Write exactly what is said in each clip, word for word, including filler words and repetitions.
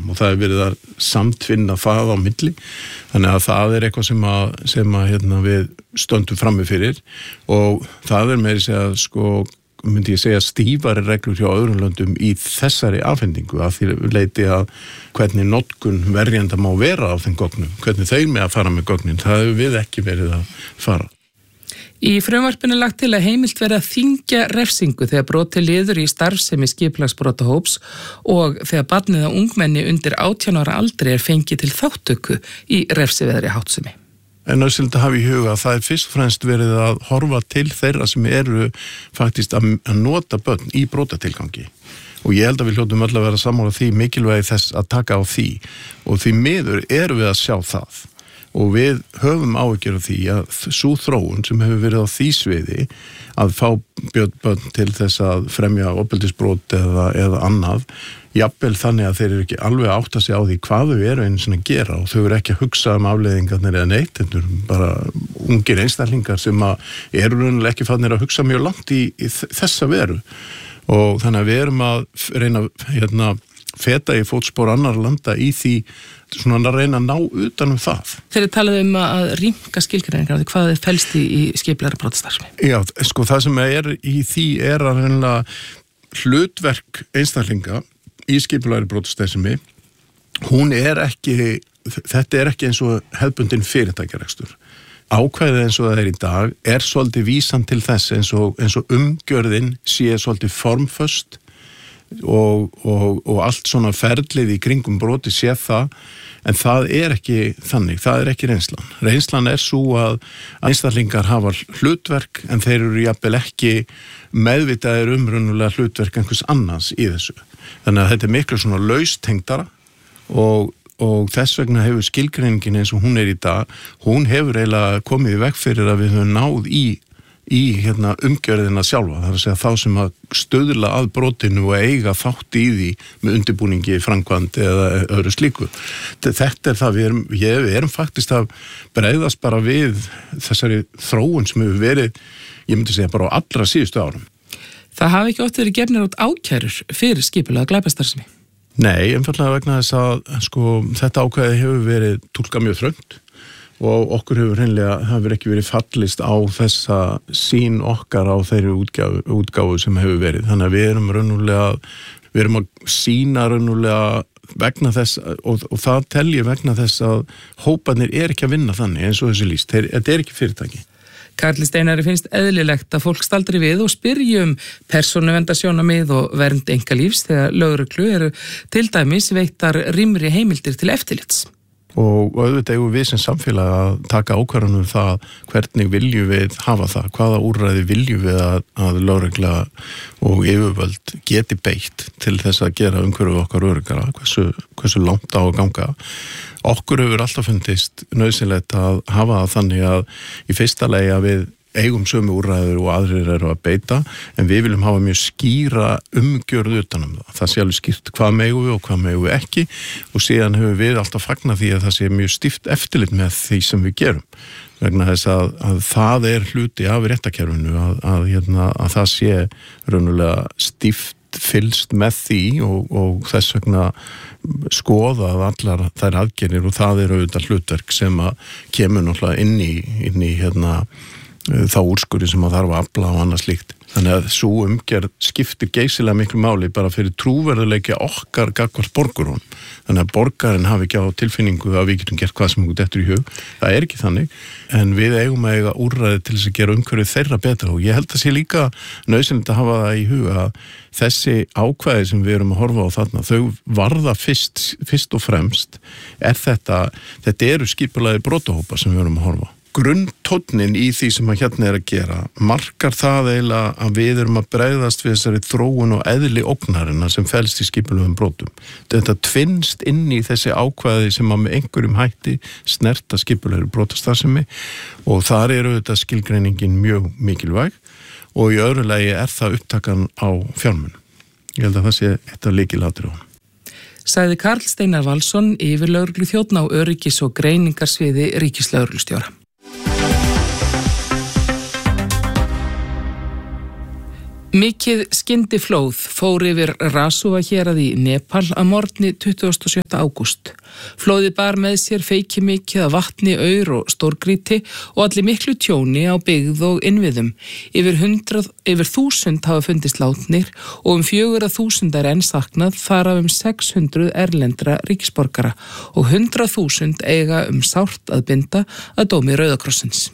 lögreglumönnum og það er verið að samtvinna það á milli. Þannig að það er eitthvað sem að, sem að hérna, við stöndum frammi fyrir og það er meira að segja, sko, myndi ég segja stífari reglur hjá öðrum löndum í þessari afhendingu að því leiti að hvernig notkun verjanda má vera á þeim gögnum, hvernig þeir með að fara með gögnin, það hefur við ekki verið að fara. Í frumvarpinu er lagt til að heimilt verið að þyngja refsingu þegar broti liður í starfsemi skipulagsbrotahóps og þegar barnið og ungmenni undir átján ára aldri er fengið til þáttöku í refsiveðri háttsemi. En nauðsynlegt að hafa í huga að það er fyrst og fremst verið að horfa til þeirra sem eru faktist að nota börn í brotatilgangi. Og ég held að við hljótum öll að vera sammála því mikilvægi þess að taka á því og því miður erum við að sjá það. Og við höfum áhyggjur af því að sú þróun sem hefur verið á því sviði að fá börn til þess að fremja ofbeldisbrot eða, eða annað, jafnvel þannig að þeir eru ekki alveg að átta sig á því hvað þau eru einu sinni að gera og þau eru ekki að hugsa um afleiðingarnir eða neitt, þetta eru bara ungir einstaklingar sem að eru raunlega ekki fannir að hugsa mjög langt í, í þessa veru og þannig að við erum að reyna hérna feta í fótspor annar landa í því svona að reyna að ná utan um það. Þeir talaðu um að rýmka skilgreiningar á því hvað þið felst í, í skipulagðri brotastarfsemi. Já, sko það sem er í því er að reyna hlutverk einstaklinga í skipulagðri brotastarfsemi, hún er ekki, þetta er ekki eins og hefðbundin fyrirtækjarekstur. Ákvæðið eins og það er í dag er svolítið vísan til þess eins og, eins og umgjörðin sé svolítið formföst Og, og, og allt svona ferlið í kringum broti sé það, en það er ekki þannig, það er ekki reynslan. Reynslan er svo að einstaklingar hafa hlutverk en þeir eru jafnvel ekki meðvitaðir um raunverulega hlutverk einhvers annars í þessu. Þannig að þetta er miklu svona laustengdara og, og þess vegna hefur skilgreiningin eins og hún er í dag, hún hefur eiginlega komið í veg fyrir að við höfum náð í í hérna, umgjörðina sjálfa, það er að segja þá sem að stöðla að brotinu og eiga þátt í því með undirbúningi, framkvæmd eða öðru slíku. Þetta er það, við erum, ég, við erum faktist að bregðast bara við þessari þróun sem hefur verið, ég myndi segja bara á allra síðustu árum. Það hafi ekki oft verið gefnir út ákærur fyrir skipulagða glæpastarfsemi? Nei, einfaldlega vegna þess að sko, þetta ákvæði hefur verið túlkað mjög þröngt og okkur hefur hreinlega, hefur ekki verið fallist á þessa sín okkar á þeirri útgáfu, útgáfu sem hefur verið. Þannig að við erum raunverulega, við erum að sína raunverulega vegna þess, og, og það telji vegna þess að hóparnir er ekki að vinna þannig eins og þessu lýst. Þeir, þetta er ekki fyrirtæki. Karli Steinari finnst eðlilegt að fólk staldri við og spyrji um persónuverndarsjónarmið og vernd einkalífs þegar lögreglu eru til dæmis veittar rýmri heimildir til eftirlits. Og auðvitað eigum við sem samfélag að taka ákvarðanum um það hvernig viljum við hafa það, hvaða úrræði viljum við að, að lögregla og yfirvöld geti beitt til þess að gera umhverfið okkar öruggara, hversu, hversu langt á að ganga. Okkur hefur alltaf fundist nauðsynlegt að hafa það þannig að í fyrsta lagi að við eigum sömu úrræður og aðrir eru að beita, en við viljum hafa mjög skýra umgjörð utanum það. Það sé alveg skýrt hvað megum við og hvað megum við ekki og síðan hefur við alltaf fagnað því að það sé mjög stíft eftirlit með því sem við gerum. Vegna þess að, að það er hluti af réttarkerfinu að, að, hérna, að það sé raunverulega stíft fylgst með því og, og þess vegna skoðað allar þær aðgerðir og það er auðvitað hlutverk sem að kemur náttúrulega inn í, inn í hérna þá úrskurði sem að þarf að afla og annað slíkt. Þannig að svo umgerð skiptir geysilega miklu máli bara fyrir trúverðuleiki okkar gagnvart borgurum. Þannig að borgarinn hafi ekki á tilfinningu að við getum gert hvað sem okkur dettur í hug. Það er ekki þannig, en við eigum að eiga úrræði til þess að gera umhverfið þeirra betra og ég held að sé líka nauðsynlegt að hafa það í huga að þessi ákvæði sem við erum að horfa á þarna, þau varða fyrst, fyrst og fremst er þetta, þetta eru skipulagðir brotahópar sem við erum að horfa á. Grunntónnin í því sem að hérna er að gera markar það eiginlega að við erum að bregðast við þessari þróun og eðli ógnarina sem felst í skipulögum brotum. Þetta tvinnst inn í þessi ákvæði sem að með einhverjum hætti snerta skipulögum brotastarfsemi og þar eru þetta skilgreiningin mjög mikilvæg og í öðru lagi er það upptakan á fjármunum. Ég held að það sé eitt af lykilatriðum á hann. Sagði Karl Steinar Valsson, yfirlögregluþjónn á öryggis- og greiningarsviði ríkislögreglustjóra. Mikið skyndiflóð fór yfir Rasuva hérað í Nepal að morgni tuttugasta og sjötta ágúst. Flóðið bar með sér feikimikið af vatni, aur og stórgrýti og allir miklu tjóni á byggð og innviðum. Yfir, hundrað, yfir þúsund hafa fundist látnir og um fjögur að þúsund er enn saknað, þar af um sex hundruð erlendra ríkisborgara og hundrað þúsund eiga um sárt að binda að dómi Rauðakrossins.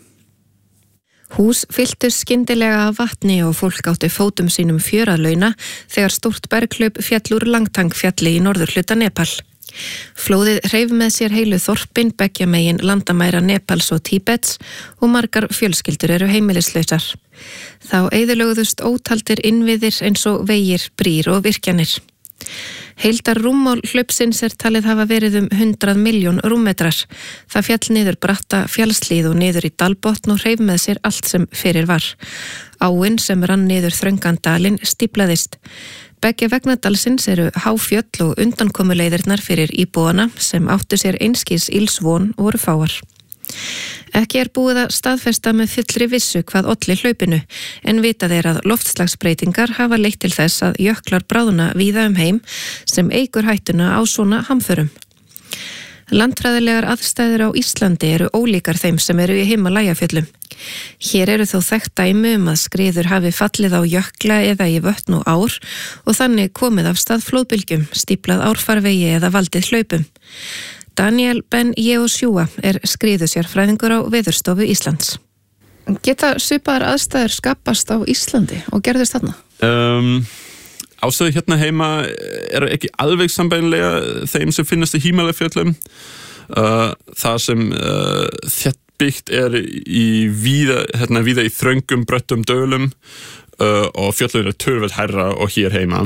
Hús fylltust skyndilega af vatni og fólk átti fótum sínum fjöralauna þegar stórt berghlaup féll úr Langtang-fjalli í norðurhluta Nepal. Flóðið hreif með sér heilu þorpin beggja megin landamæra Nepals og Tíbets og margar fjölskyldur eru heimilislausar. Þá eyðilögðust ótaldir innviðir eins og vegir, brýr og virkjanir. Heildar rúmmál hlaupsins er talið hafa verið um hundrað milljón rúmmetrar. Það fjall niður bratta fjallslíð og niður í dalbotn og hreif með sér allt sem fyrir var. Áin sem rann niður þröngan dalinn stíplaðist. Beggja vegna dalsins eru háfjöll og undankomuleiðirnar fyrir íbúana sem áttu sér einskis ilsvon og voru fáar. Ekki er búið að staðfesta með fullri vissu hvað olli hlaupinu, en vitað er að loftslagsbreytingar hafa leitt til þess að jöklar bráðna víða um heim sem eykur hættuna á svona hamförum. Landfræðilegar aðstæður á Íslandi eru ólíkar þeim sem eru í Himalajafjöllum. Hér eru þó þekkt dæmi um að skriður hafi fallið á jökla eða í vötn og ár og þannig komið af stað flóðbylgjum, stíplað árfarvegi eða valdið hlaupum. Daniel Ben Yehoshua er skriðusérfræðingur á Veðurstofu Íslands. Geta svipaðar aðstæður skapast á Íslandi og gerðist þarna? Um, ástæður hérna heima eru ekki alveg sambærilega þeim sem finnast í Himalajafjöllum. Uh, það sem uh, þéttbyggt er í víða, hérna, víða í þröngum, bröttum dölum uh, og fjöllur eru töluvert hærra og hér heima.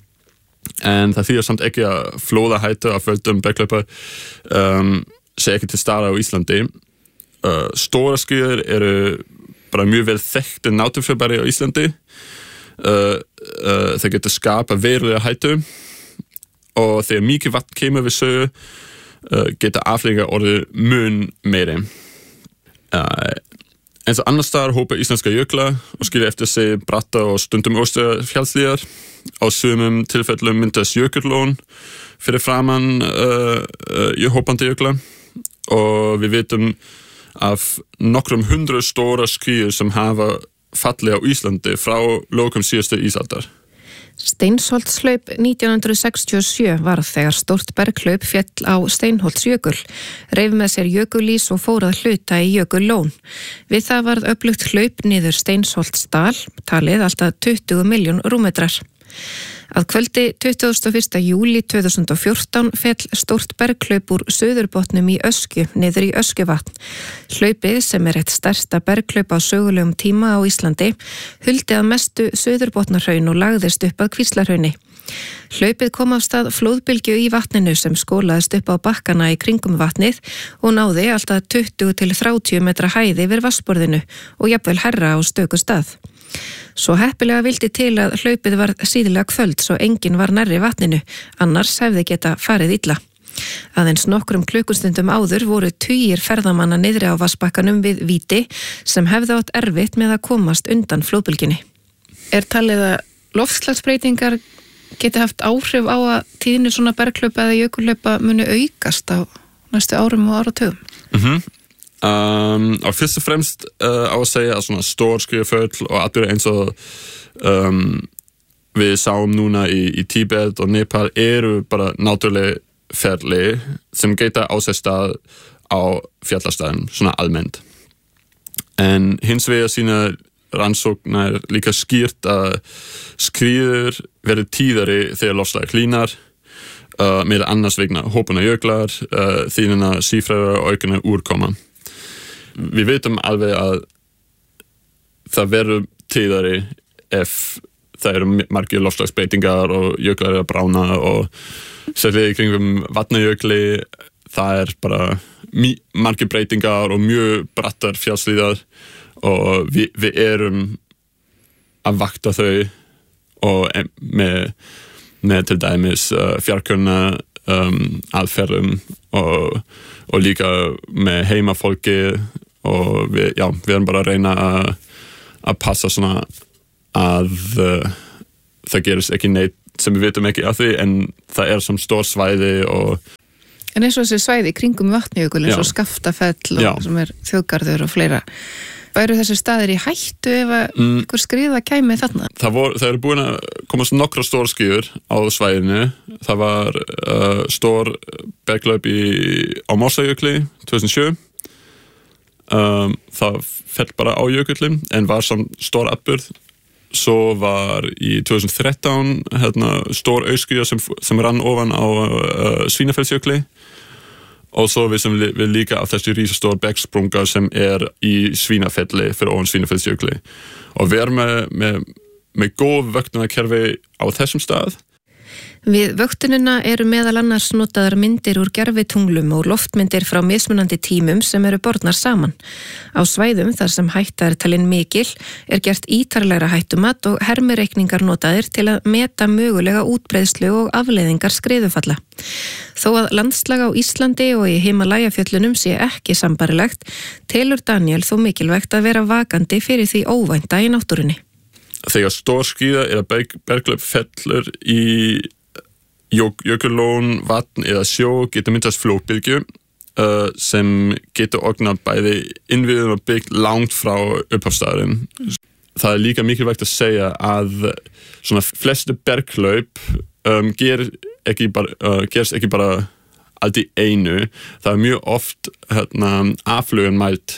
En það þýðir samt ekki að flóðahættu af völdum berghlaupa um, sé ekki til staðar á Íslandi. Uh, stóra skriður eru bara mjög vel þekktir náttúrufyrirbæri á Íslandi. Uh, uh, það getur skapað verulega hættu og þegar mikið vatn kemur við sögu uh, geta afleiðingar orðið mun meiri. Uh, eins og annars staðar hópa íslenska jökla og skilja eftir sig bratta og stundum óstöðar fjallslíðar. Á sumum tilfellum myndast jökullón fyrir framan uh, uh, hópandi jökla og við vitum af nokkrum hundruð stóra skriður sem hafa fallið á Íslandi frá lokum síðustu ísaldar. Steinsholtshlaup nítján hundruð sextíu og sjö var þegar stórt berghlaup féll á Steinholtsjökul, reif með sér jökulís og fór að hluta í jökullón. Við það varð öflugt hlaup niður Steinsholtsdal, talið alltaf tuttugu milljón rúmmetrar. Að kvöldi tuttugasta og fyrsta júlí tvö þúsund og fjórtán féll stórt berghlaup úr suðurbotnum í Öskju niður í Öskjuvatn. Hlaupið, sem er eitt stærsta berghlaup á sögulegum tíma á Íslandi, huldi að mestu suðurbotnarhraun og lagðist upp að Kvíslarhrauni. Hlaupið kom af stað flóðbylgju í vatninu sem skólaðist upp á bakkana í kringum vatnið og náði alltaf tuttugu til þrjátíu metra hæð yfir vatnsborðinu og jafnvel hærra á stöku stað. Svo heppilega vildi til að hlaupið var síðlega kvöld svo enginn var nærri vatninu, annars hefði geta farið illa. Aðeins nokkrum klukkustundum áður voru tugir ferðamanna niðri á vatnsbakkanum við Víti sem hefði átt erfitt með að komast undan flóðbylgjunni. Er talið að loftslagsbreytingar geti haft áhrif á að tíðni svona berghlaupa eða jökulhlaupa muni aukast á næstu árum og áratugum? Mhm. Um, og fyrst og fremst uh, á að segja að svona stór skriðuföll og atbyrði eins og um, við sáum núna í, í Tíbet og Nepal eru bara náttúrulega ferli sem geta á sér stað á fjallastæðum, svona almennt. En hins vegar sína rannsóknar líka skýrt að skriður verður tíðari þegar loftslagið hlýnar, uh, með annars vegna hópuna jöklar, uh, þínina sífræðar og aukna úrkoma. Við veitum alveg að það verður tíðari ef það eru margir loftslagsbreytingar og jöklar eru að brána og sérlega í kringum vatnajökli það er bara margir breytingar og mjög brattar fjallslíðar og við, við erum að vakta þau og með, með til dæmis uh, fjarkunna um, aðferðum og, og líka með heimafólki og við, já, við erum bara að reyna að, að passa svona að uh, það gerist ekki neitt sem við vitum ekki af því, en það er sem stór svæði og En eins og þessi svæði í kringum Vatnajökul eins og Skaftafell og Já. sem er þjóðgarður og fleira. Væru þessi staðir í hættu ef að mm. einhver skriða kæmi þarna? Það, vor, það eru búin að komast nokkra stór skýður á svæðinu. Það var uh, stór berglaup í, á Mossajökli tvö þúsund og sjö. Um, það fell bara á jökullin en var samt stór atburð. Svo var í tvö þúsund og þrettán hérna, stór auskýja sem, sem rann ofan á uh, Svínafellsjökli og svo vissum við líka af þessi rísastór bergsprunga sem er í Svínafelli fyrir ofan Svínafellsjökli og við erum með, með, með góð vöktunarkerfi á þessum stað. Við vöktunina eru meðal annars notaðar myndir úr gervitunglum og loftmyndir frá mismunandi tímum sem eru bornar saman. Á svæðum þar sem hætta er talin mikil er gert ítarlegra hættumat og hermireikningar notaðir til að meta mögulega útbreiðslu og afleiðingar skriðufalla. Þó að landslag á Íslandi og í Himalajafjöllunum sé ekki sambarilegt, telur Daniel þó mikilvægt að vera vakandi fyrir því óvænta í náttúrunni. Þegar stór skýða eða berg, berglaup fellur í jökullón, vatn eða sjó getur myndast flóðbylgju uh, sem getur ógnað bæði innviðum og byggt langt frá upphafsstaðurinn. Mm. Það er líka mikilvægt að segja að svona flestu berglaup um, ger ekki bara, uh, gerst ekki bara allt í einu. Það er mjög oft hérna, afflugan mælt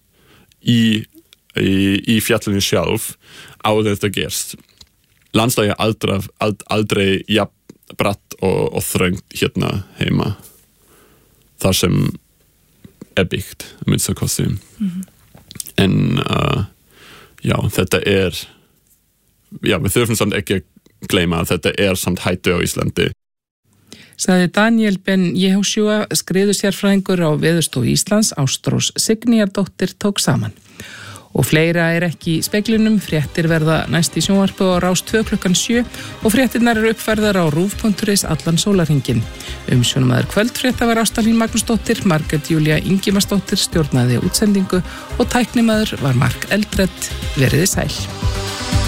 í, í, í fjallinu sjálf áður þetta gerst. Landslagið er aldrei, aldrei jafn bratt og, og þröngt hérna heima. þar sem er byggt að minnsta kosti. Mm-hmm. En uh, já, þetta er já, við þurfum samt ekki að gleyma að þetta er samt hættu á Íslandi. Sagði Daniel Ben Jehoshua, skriðusérfræðingur á Veðurstofu Íslands, Ástrós Signýjardóttir tók saman. Og fleira er ekki í speglinum, fréttir verða næst í sjónvarpi á Rás tvö klukkan sjö og fréttirnar eru uppfærðar á rúv punktur is allan sólarhringinn. Umsjónamaður kvöldfrétta var Ástalín Magnúsdóttir, Margrét Júlía Ingimarsdóttir stjórnaði útsendingu og tæknimaður var Mark Eldred. Veriði sæl.